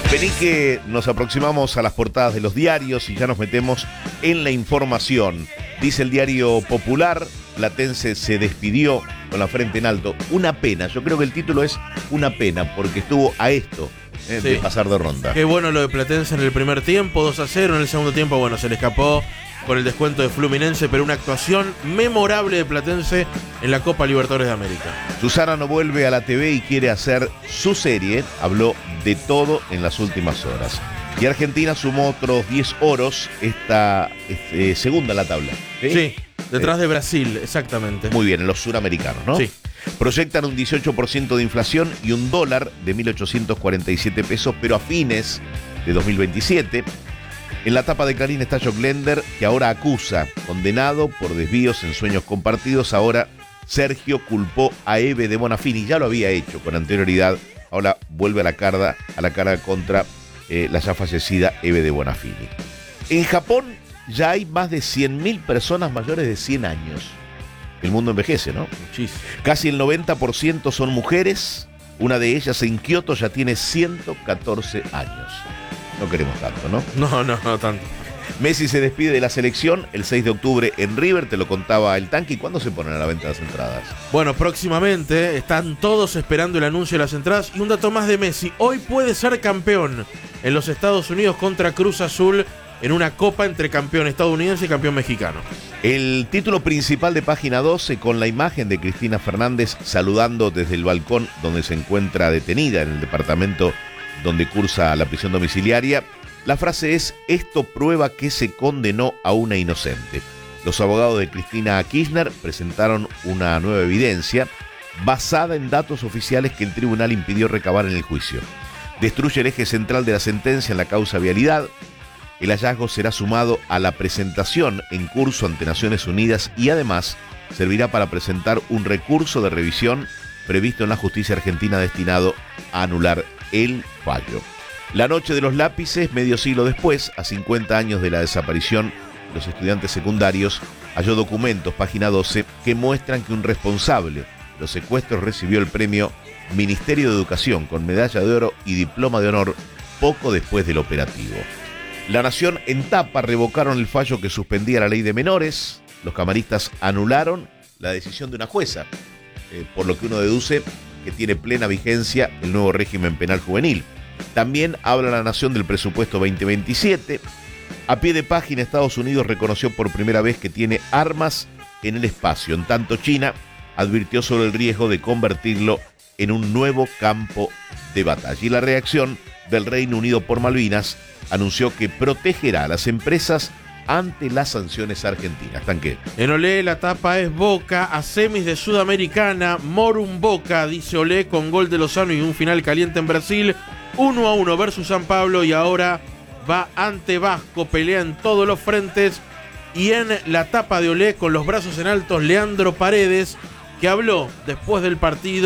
Vení que nos aproximamos a las portadas de los diarios y ya nos metemos en la información. Dice el diario Popular, Platense se despidió con la frente en alto. Una pena, yo creo que el título es Una pena, porque estuvo a esto de pasar de ronda. Qué bueno lo de Platense en el primer tiempo, 2-0, en el segundo tiempo, bueno, se le escapó con el descuento de Fluminense, pero una actuación memorable de Platense en la Copa Libertadores de América. Susana no vuelve a la TV y quiere hacer su serie, habló de todo en las últimas horas. Y Argentina sumó otros 10 oros, esta segunda en la tabla. Sí, detrás de Brasil, exactamente. Muy bien, en los suramericanos, ¿no? Sí. Proyectan un 18% de inflación y un dólar de 1.847 pesos, pero a fines de 2027. En la tapa de Clarín está Jock Lender, que ahora acusa, condenado por desvíos en sueños compartidos. Ahora Sergio culpó a Eve de Bonafini, ya lo había hecho con anterioridad, ahora vuelve a la cara contra la ya fallecida Eve de Bonafini. En Japón ya hay más de 100.000 personas mayores de 100 años. El mundo envejece, ¿no? Muchísimo. Casi el 90% son mujeres, una de ellas en Kioto ya tiene 114 años. No queremos tanto, ¿no? No tanto. Messi se despide de la selección el 6 de octubre en River, te lo contaba el Tanque. ¿Y cuándo se ponen a la venta las entradas? Bueno, próximamente están todos esperando el anuncio de las entradas. Y un dato más de Messi, hoy puede ser campeón en los Estados Unidos contra Cruz Azul en una copa entre campeón estadounidense y campeón mexicano. El título principal de Página 12 con la imagen de Cristina Fernández saludando desde el balcón donde se encuentra detenida en el departamento donde cursa la prisión domiciliaria. La frase es: esto prueba que se condenó a una inocente. Los abogados de Cristina Kirchner presentaron una nueva evidencia basada en datos oficiales que el tribunal impidió recabar en el juicio. Destruye el eje central de la sentencia en la causa vialidad. El hallazgo será sumado a la presentación en curso ante Naciones Unidas y además servirá para presentar un recurso de revisión previsto en la justicia argentina destinado a anular el fallo. La noche de los lápices, medio siglo después, a 50 años de la desaparición de los estudiantes secundarios, halló documentos, Página 12, que muestran que un responsable de los secuestros recibió el premio Ministerio de Educación con medalla de oro y diploma de honor poco después del operativo. La Nación en tapa revocaron el fallo que suspendía la ley de menores. Los camaristas anularon la decisión de una jueza, por lo que uno deduce que tiene plena vigencia el nuevo régimen penal juvenil. También habla La Nación del presupuesto 2027. A pie de página, Estados Unidos reconoció por primera vez que tiene armas en el espacio. En tanto, China advirtió sobre el riesgo de convertirlo en un nuevo campo de batalla. Y la reacción del Reino Unido por Malvinas anunció que protegerá a las empresas ante las sanciones argentinas. ¿Tanque? En Olé la tapa es Boca a semis de Sudamericana. Morum Boca, dice Olé, con gol de Lozano y un final caliente en Brasil. 1-1 versus San Pablo y ahora va ante Vasco, pelea en todos los frentes. Y en la tapa de Olé, con los brazos en altos, Leandro Paredes, que habló después del partido.